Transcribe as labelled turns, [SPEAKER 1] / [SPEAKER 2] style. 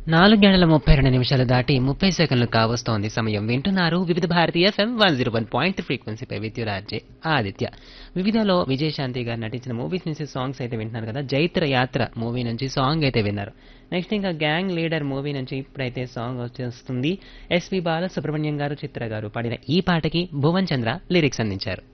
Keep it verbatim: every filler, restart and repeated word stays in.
[SPEAKER 1] నాలుగు గంటల ముప్పై రెండు నిమిషాలు దాటి ముప్పై సెకండ్లు కావస్తోంది సమయం. వింటున్నారు వివిధ Bharati FM one zero one point ఫ్రీక్వెన్సీపై విద్యురార్జే Aditya. వివిధలో Vijayashanti గారు నటించిన మూవీస్ నుంచి సాంగ్స్ అయితే వింటున్నారు కదా. జైత్ర యాత్ర మూవీ నుంచి సాంగ్ అయితే విన్నారు. నెక్స్ట్ ఇంకా గ్యాంగ్ లీడర్ మూవీ నుంచి ఇప్పుడైతే సాంగ్ వచ్చేస్తుంది. ఎస్వి బాలసుబ్రహ్మణ్యం గారు, చిత్ర గారు పాడిన ఈ పాటకి భువన్ చంద్ర లిరిక్స్ అందించారు.